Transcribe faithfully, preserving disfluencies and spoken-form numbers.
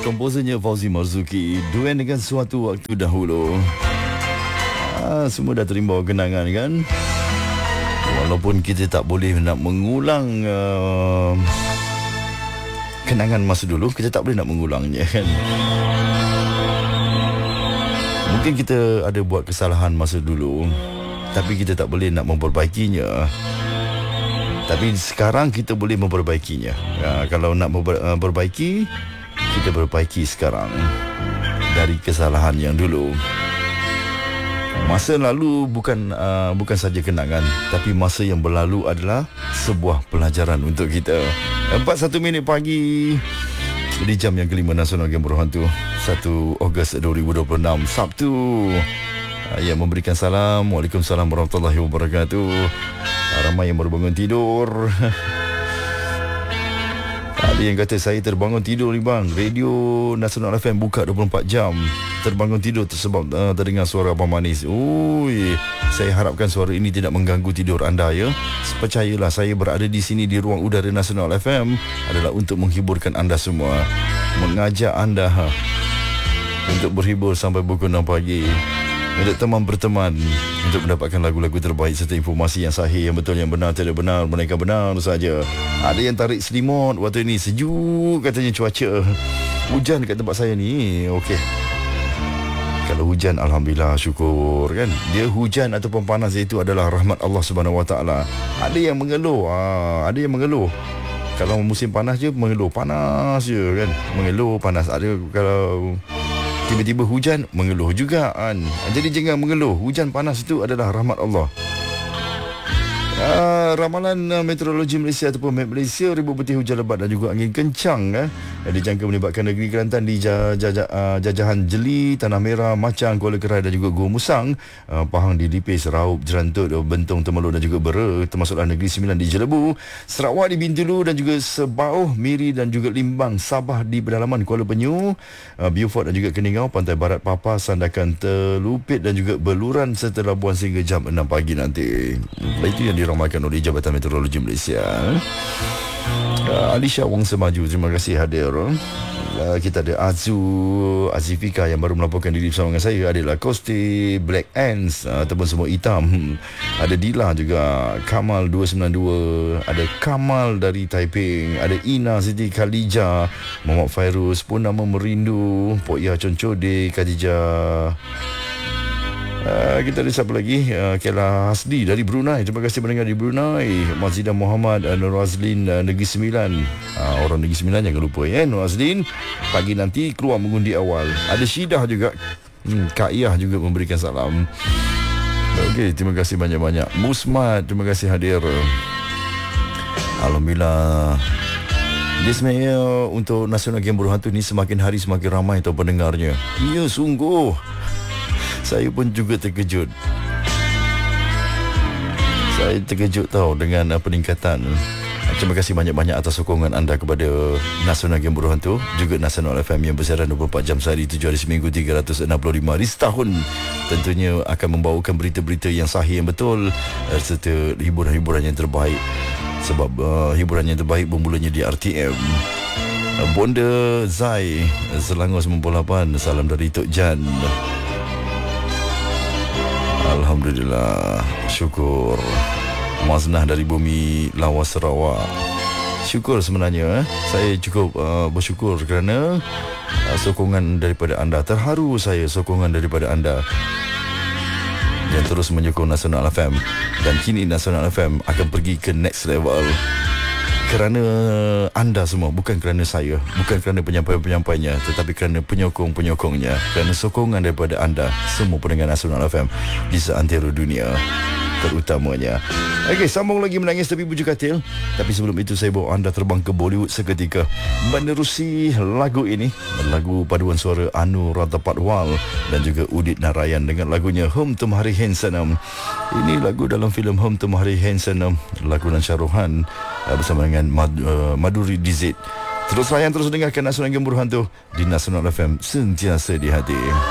Komposernya Fauzi Marzuki, duet dengan Suatu Waktu Dahulu. Ah, semua dah terimbau kenangan kan. Walaupun kita tak boleh nak mengulang uh, kenangan masa dulu, kita tak boleh nak mengulangnya kan. Mungkin kita ada buat kesalahan masa dulu, tapi kita tak boleh nak memperbaikinya. Tapi sekarang kita boleh memperbaikinya. Ya, kalau nak memperbaiki, kita perbaiki sekarang dari kesalahan yang dulu. Masa lalu bukan uh, bukan saja kenangan, tapi masa yang berlalu adalah sebuah pelajaran untuk kita. empat puluh satu minit pagi di jam yang kelima Nasional Game Berhantu, satu Ogos dua ribu dua puluh enam, Sabtu. Yang memberikan salam, Waalaikumsalam warahmatullahi wabarakatuh. Ramai yang baru bangun tidur. Ada yang kata, saya terbangun tidur ni bang, radio Nasional F M buka dua puluh empat jam. Terbangun tidur tersebab uh, terdengar suara Abang Manis. Ui, saya harapkan suara ini tidak mengganggu tidur anda ya. Percayalah, saya berada di sini di ruang udara Nasional F M adalah untuk menghiburkan anda semua, mengajak anda ha, untuk berhibur sampai pukul enam pagi. Untuk teman berteman, untuk mendapatkan lagu-lagu terbaik serta informasi yang sahih, yang betul, yang benar, tidak benar, mereka benar saja. Ada yang tarik selimut waktu ini, sejuk katanya cuaca. Hujan kat tempat saya ni. Okey. Kalau hujan, alhamdulillah, syukur kan. Dia hujan ataupun panas, itu adalah rahmat Allah Subhanahu Wa Taala. Ada yang mengeluh, ha, ada yang mengeluh. Kalau musim panas je mengeluh, panas je kan. Mengeluh panas. Ada kalau tiba-tiba hujan, mengeluh juga kan. Jadi jangan mengeluh. Hujan panas itu adalah rahmat Allah. Uh, ramalan uh, Meteorologi Malaysia ataupun Met Malaysia, ribuan peti hujan lebat dan juga angin kencang eh, dijangka melibatkan negeri Kelantan di jaj- jaj- uh, jajahan Jeli, Tanah Merah, Macang, Kuala Kerai dan juga Gua Musang, uh, Pahang di Lipis, Raup, Jerantut, Bentong, Temerloh dan juga Bera, termasuklah Negeri Sembilan di Jelebu, Sarawak di Bintulu dan juga Sebauh, Miri dan juga Limbang, Sabah di pedalaman Kuala Penyu, uh, Beaufort dan juga Keningau, Pantai Barat Papa, Sandakan Telupit dan juga Beluran serta Labuan sehingga jam enam pagi nanti. Itu yang diramalkan oleh Jabatan Meteorologi Malaysia. uh, Alisha Wong Semaju, terima kasih hadir. uh, Kita ada Azu Azifika yang baru melaporkan diri bersama dengan saya. Ada Lacoste, Black Ants uh, ataupun semua hitam. hmm. Ada Dila juga, Kamal dua sembilan dua, ada Kamal dari Taiping, ada Ina Siti Khalija, Muhammad Fairuz, Purnama Merindu, Pok Ya Concode, Khadijah. Uh, kita ada siapa lagi? uh, Kela Hasdi dari Brunei, terima kasih mendengar di Brunei. Mazidah Muhammad, uh, Nur Azlin, uh, Negeri Sembilan, uh, orang Negeri Sembilan jangan lupa ya, Nur Azlin pagi nanti keluar mengundi awal. Ada Syidah juga, hmm, Kak Iyah juga memberikan salam. Okey, terima kasih banyak-banyak. Musmat, terima kasih hadir. Alhamdulillah. Dia sebenarnya untuk Nasional Game Berhantu ni semakin hari semakin ramai tau pendengarnya. Ya sungguh, saya pun juga terkejut. Saya terkejut tahu dengan uh, peningkatan. Terima kasih banyak-banyak atas sokongan anda kepada Nasional Game Berhantu, juga Nasional F M yang bersiaran dua puluh empat jam sehari, tujuh hari seminggu, tiga ratus enam puluh lima hari setahun. Tentunya akan membawakan berita-berita yang sahih, yang betul, uh, serta hiburan-hiburan yang terbaik. Sebab uh, hiburan yang terbaik bermulanya di R T M. uh, Bonda Zai, Selangor sembilan puluh lapan, salam dari Tok Jan. Alhamdulillah, syukur. Maznah dari Bumi Lawas Sarawak, syukur sebenarnya eh. Saya cukup uh, bersyukur kerana uh, sokongan daripada anda. Terharu saya sokongan daripada anda yang terus menyokong Nasional F M. Dan kini Nasional F M akan pergi ke next level kerana anda semua, bukan kerana saya, bukan kerana penyampai-penyampainya, tetapi kerana penyokong-penyokongnya, kerana sokongan daripada anda semua pendengar Nasional F M di seantero dunia terutamanya. Okey, sambung lagi Menangis Tepi Bujuk Katil. Tapi sebelum itu saya bawa anda terbang ke Bollywood seketika, menerusi lagu ini, lagu paduan suara Anu Ratapatwal dan juga Udit Narayan dengan lagunya Hum Tumhari Handsome. Ini lagu dalam filem Hum Tumhari Handsome, lagu dan Syaruhan bersama dengan Mad, uh, Madhuri Dixit. Terus layan, terus dengarkan Nasional Game Berhantu di Nasional F M, sentiasa di hati.